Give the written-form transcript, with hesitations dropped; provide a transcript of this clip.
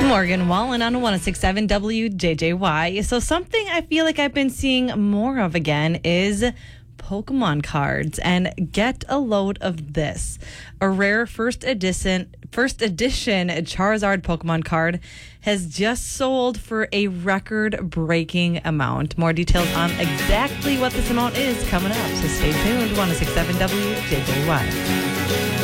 Morgan Wallen on 106.7 WJJY. So something I feel like I've been seeing more of again is Pokemon cards. And get a load of this. A rare first edition Charizard Pokemon card has just sold for a record-breaking amount. More details on exactly what this amount is coming up. So stay tuned. 106.7 WJJY.